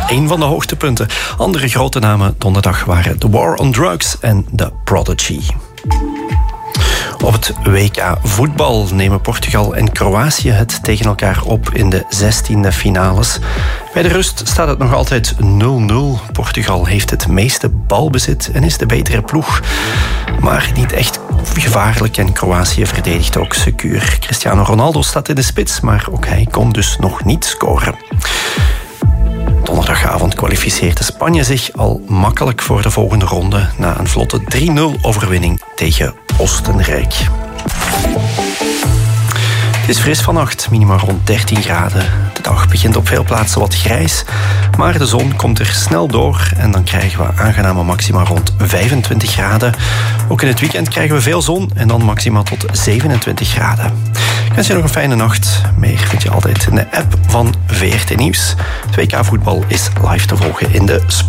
een van de hoogtepunten. Andere grote namen donderdag waren The War on Drugs en The Prodigy. Op het WK voetbal nemen Portugal en Kroatië het tegen elkaar op in de 16e finales. Bij de rust staat het nog altijd 0-0. Portugal heeft het meeste balbezit en is de betere ploeg. Maar niet echt gevaarlijk en Kroatië verdedigt ook secuur. Cristiano Ronaldo staat in de spits, maar ook hij kon dus nog niet scoren. Donderdagavond kwalificeerde Spanje zich al makkelijk voor de volgende ronde na een vlotte 3-0 overwinning tegen Oostenrijk. Het is fris vannacht, minimaal rond 13 graden. De dag begint op veel plaatsen wat grijs, maar de zon komt er snel door en dan krijgen we aangename maxima rond 25 graden. Ook in het weekend krijgen we veel zon en dan maxima tot 27 graden. Ik wens je nog een fijne nacht. Meer vind je altijd in de app van VRT Nieuws. Het WK voetbal is live te volgen in de